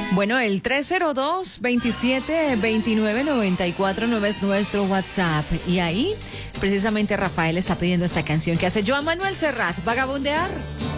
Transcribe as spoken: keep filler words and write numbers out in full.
Bueno, el tres cero dos, veintisiete veintinueve, noventa y cuatro nueve es nuestro WhatsApp. Y ahí, precisamente, Rafael está pidiendo esta canción que hace Joan Manuel Serrat, Vagabundear.